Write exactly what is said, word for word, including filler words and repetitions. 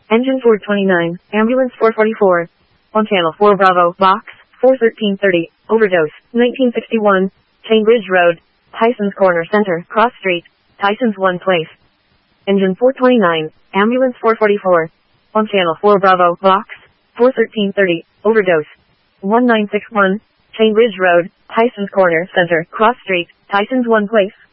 Engine four twenty-nine, Ambulance four forty-four. On Channel four Bravo, Box, four thirteen thirty, Overdose, nineteen sixty-one, Chain Bridge Road, Tyson's Corner Center, Cross Street, Tyson's One Place. Engine four twenty-nine, Ambulance four forty-four. On Channel four Bravo, Box, four thirteen thirty, Overdose, one nine six one, Chain Bridge Road, Tyson's Corner Center, Cross Street, Tyson's One Place.